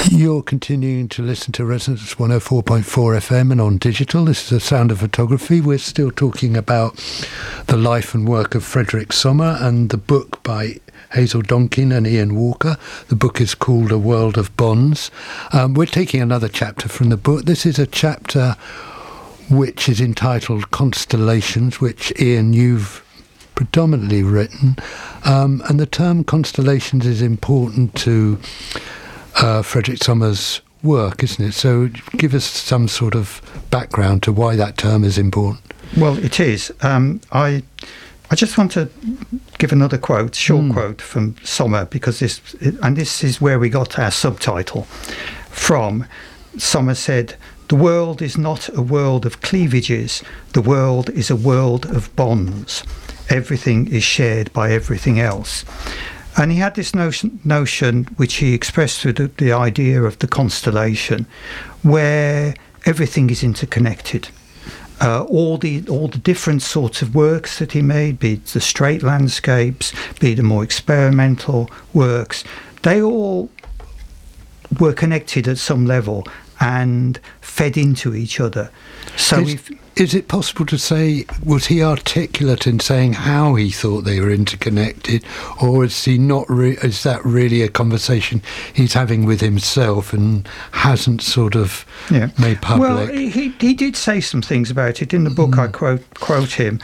You're continuing to listen to Resonance 104.4 FM and on digital. This is The Sound of Photography. We're still talking about the life and work of Frederick Sommer and the book by Hazel Donkin and Ian Walker. The book is called A World of Bonds. We're taking another chapter from the book. This is a chapter which is entitled Constellations, which, Ian, you've predominantly written. And the term constellations is important to Frederick Sommer's work, isn't it? So give us some sort of background to why that term is important. Well, it is. I just want to give another quote, short quote from Sommer, because this is where we got our subtitle from. Sommer said, "The world is not a world of cleavages. The world is a world of bonds. Everything is shared by everything else." And he had this notion which he expressed through the idea of the constellation, where everything is interconnected. All the different sorts of works that he made, be it the straight landscapes, be it the more experimental works, they all were connected at some level and fed into each other. So is it possible to say, was he articulate in saying how he thought they were interconnected, or is he not? Is that really a conversation he's having with himself and hasn't sort of made public? Well, he did say some things about it in the book. I quote him.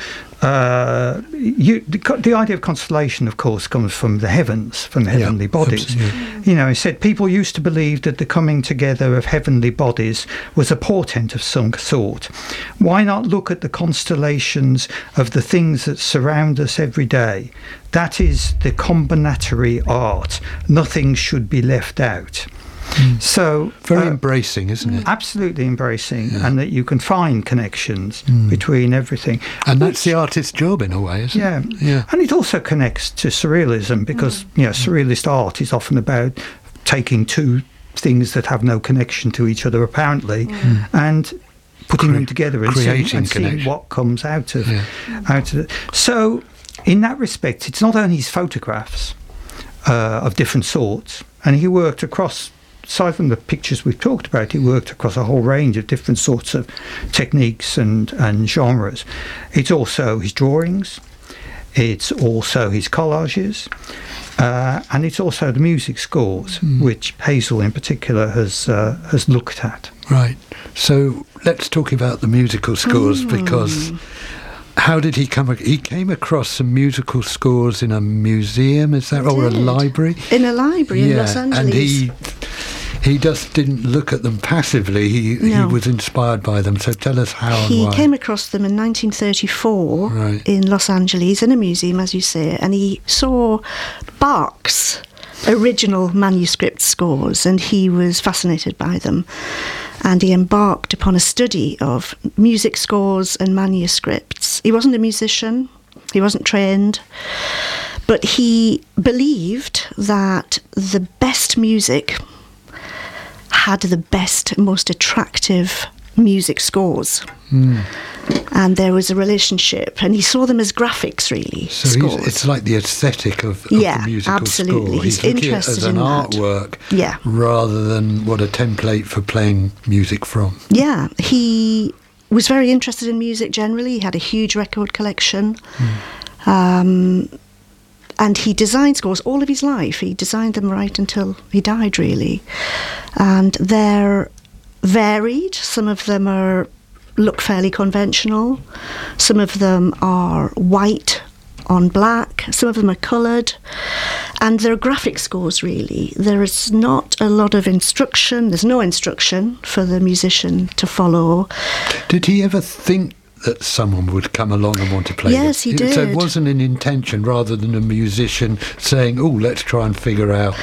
The idea of constellation, of course, comes from the heavens, from the heavenly bodies. Absolutely. You know, he said people used to believe that the coming together of heavenly bodies was a portent of some sort. Why not look at the constellations of the things that surround us every day? That is the combinatory art. Nothing should be left out. So very embracing, isn't it? Absolutely embracing, and that you can find connections between everything. And that's the artist's job in a way, isn't it? Yeah. And it also connects to surrealism, because surrealist art is often about taking two things that have no connection to each other apparently, and putting them together and seeing what comes out of it. So in that respect, it's not only his photographs of different sorts, and he worked across, aside from the pictures we've talked about, he worked across a whole range of different sorts of techniques and genres. It's also his drawings, it's also his collages, and it's also the music scores, which Hazel in particular has looked at. Right. So let's talk about the musical scores, because how did he come? He came across some musical scores in a museum, is that, or a library? In a library in Los Angeles. And he just didn't look at them passively. He was inspired by them. So tell us how and why. He came across them in 1934 in Los Angeles in a museum, as you say, and he saw Bach's original manuscript scores, and he was fascinated by them. And he embarked upon a study of music scores and manuscripts. He wasn't a musician, he wasn't trained, but he believed that the best music had the best, most attractive music scores. And there was a relationship, and he saw them as graphics, really. So it's like the aesthetic of the musical absolutely. score. He's interested in in artwork, that. rather than what a template for playing music from. Yeah, he was very interested in music generally. He had a huge record collection, and he designed scores all of his life. He designed them right until he died, really. And they're varied. Some of them look fairly conventional. Some of them are white on black. Some of them are coloured. And they're graphic scores, really. There is not a lot of instruction. There's no instruction for the musician to follow. Did he ever think that someone would come along and want to play Yes, he did. So it wasn't an intention, rather than a musician saying, let's try and figure out